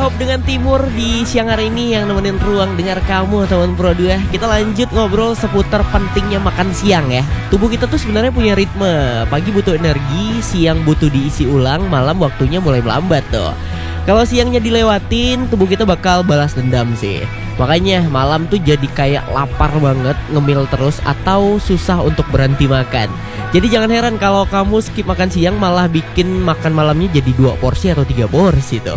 Hope dengan Timur di siang hari ini yang nemenin ruang dengar kamu teman Pro 2. Kita lanjut ngobrol seputar pentingnya makan siang ya. Tubuh kita tuh sebenarnya punya ritme. Pagi butuh energi, siang butuh diisi ulang, malam waktunya mulai melambat tuh. Kalau siangnya dilewatin, tubuh kita bakal balas dendam sih. Makanya malam tuh jadi kayak lapar banget, ngemil terus atau susah untuk berhenti makan. Jadi jangan heran kalau kamu skip makan siang malah bikin makan malamnya jadi 2 porsi atau 3 porsi tuh.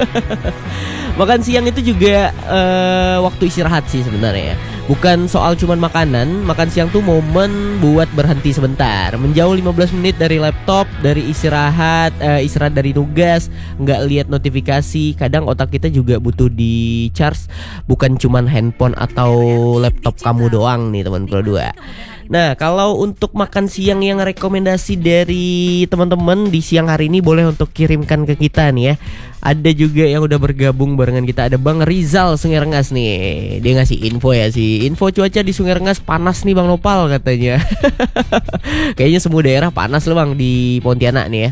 Makan siang itu juga waktu istirahat sih sebenarnya. Bukan soal cuman makanan. Makan siang tuh momen buat berhenti sebentar, menjauh 15 menit dari laptop, dari istirahat dari tugas, nggak lihat notifikasi. Kadang otak kita juga butuh di charge, bukan cuman handphone atau laptop kamu doang nih teman Pro 2. Nah, kalau untuk makan siang yang rekomendasi dari teman-teman di siang hari ini boleh untuk kirimkan ke kita nih ya. Ada juga yang udah bergabung barengan kita. Ada Bang Rizal Sungai Rengas nih. Dia ngasih info ya sih. Info cuaca di Sungai Rengas panas nih Bang Nopal katanya. Kayaknya semua daerah panas loh Bang di Pontianak nih ya.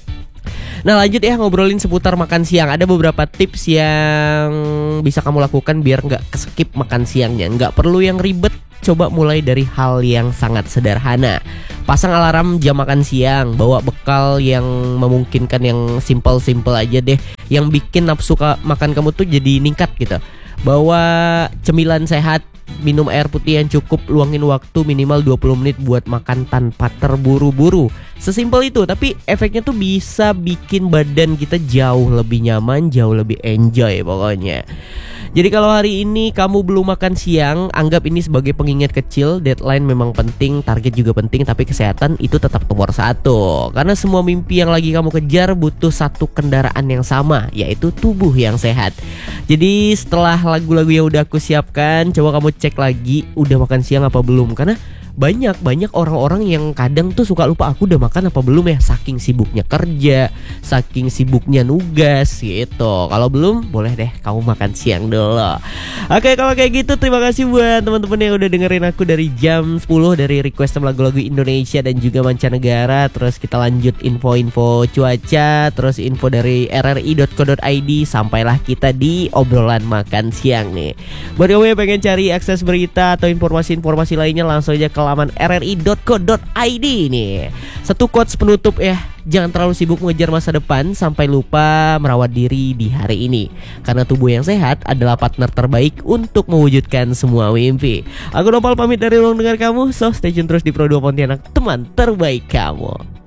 Nah lanjut ya ngobrolin seputar makan siang. Ada beberapa tips yang bisa kamu lakukan biar gak keskip makan siangnya. Gak perlu yang ribet. Coba mulai dari hal yang sangat sederhana. Pasang alarm jam makan siang. Bawa bekal yang memungkinkan, yang simple-simple aja deh, yang bikin nafsu makan kamu tuh jadi ningkat gitu. Bawa cemilan sehat, minum air putih yang cukup, luangin waktu minimal 20 menit buat makan tanpa terburu-buru. Sesimpel itu, tapi efeknya tuh bisa bikin badan kita jauh lebih nyaman, jauh lebih enjoy pokoknya. Jadi kalau hari ini kamu belum makan siang, anggap ini sebagai pengingat kecil. Deadline memang penting, target juga penting, tapi kesehatan itu tetap nomor 1. Karena semua mimpi yang lagi kamu kejar butuh satu kendaraan yang sama, yaitu tubuh yang sehat. Jadi setelah lagu-lagu yang udah aku siapkan, coba kamu cek lagi udah makan siang apa belum. Karena banyak orang-orang yang kadang tuh suka lupa, aku udah makan apa belum ya, saking sibuknya kerja, saking sibuknya nugas gitu. Kalau belum, boleh deh kamu makan siang dulu. Oke, kalau kayak gitu terima kasih buat teman-teman yang udah dengerin aku dari jam 10, dari request lagu-lagu Indonesia dan juga mancanegara. Terus kita lanjut info-info cuaca, terus info dari rri.co.id, sampailah kita di obrolan makan siang nih. Buat kamu yang pengen cari akses berita atau informasi-informasi lainnya, langsung aja ke laman rri.co.id nih. Satu quotes penutup ya. Jangan terlalu sibuk mengejar masa depan sampai lupa merawat diri di hari ini. Karena tubuh yang sehat adalah partner terbaik untuk mewujudkan semua mimpi. Aku Nopal pamit dari ruang dengar kamu. So stay tune terus di Pro 2 Pontianak, teman terbaik kamu.